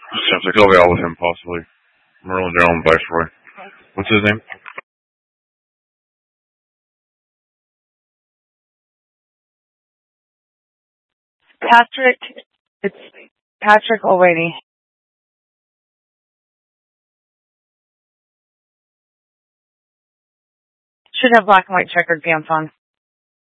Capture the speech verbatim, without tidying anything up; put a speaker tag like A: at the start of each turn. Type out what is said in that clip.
A: Sounds like I'll be out with him, possibly. Merlin Jones, Viceroy. What's his name?
B: Patrick, it's Patrick O'Wady. Should have black and white checkered pants on.